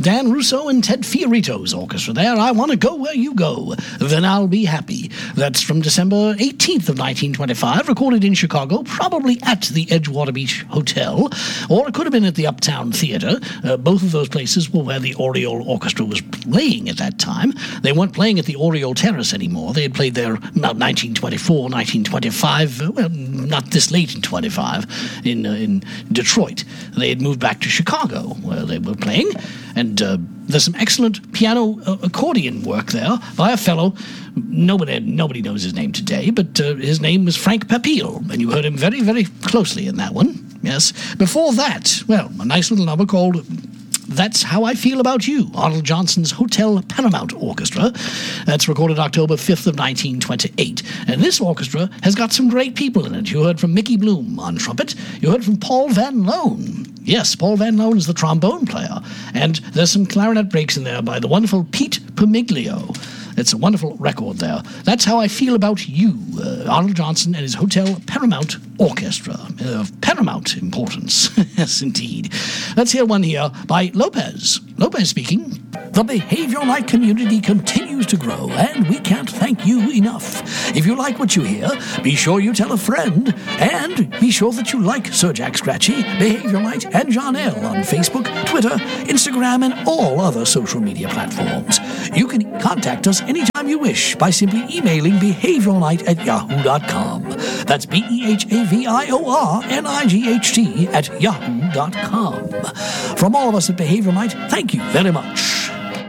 Dan Russo and Ted Fiorito's orchestra there. I Want to Go Where You Go, Then I'll Be Happy. That's from December 18th of 1925, recorded in Chicago, probably at the Edgewater Beach Hotel, or it could have been at the Uptown Theater. Both of those places were where the Oriole Orchestra was playing at that time. They weren't playing at the Oriole Terrace anymore. They had played there about 1924, 1925, well, not this late in 25, in Detroit. They had moved back to Chicago, where they were playing, and there's some excellent piano accordion work there by a fellow. Nobody knows his name today, but his name was Frank Papille, and you heard him very, very closely in that one. Yes. Before that, well, a nice little number called That's How I Feel About You, Arnold Johnson's Hotel Paramount Orchestra. That's recorded October 5th of 1928. And this orchestra has got some great people in it. You heard from Mickey Bloom on trumpet. You heard from Paul Van Loan. Yes, Paul Van Loan is the trombone player. And there's some clarinet breaks in there by the wonderful Pete Pomiglio. It's a wonderful record there. That's How I Feel About You, Arnold Johnson and his Hotel Paramount Orchestra. Of paramount importance. Yes, indeed. Let's hear one here by Lopez. Lopez speaking. The Behavioral Night community continues to grow, and we can't thank you enough. If you like what you hear, be sure you tell a friend, and be sure that you like Sir Jack Scratchy, Behavioral Night, and John L. on Facebook, Twitter, Instagram, and all other social media platforms. You can contact us anytime you wish by simply emailing behavioralnight@yahoo.com. That's BEHAVIORNIGHT@yahoo.com. From all of us at Behavioral Night, thank you very much.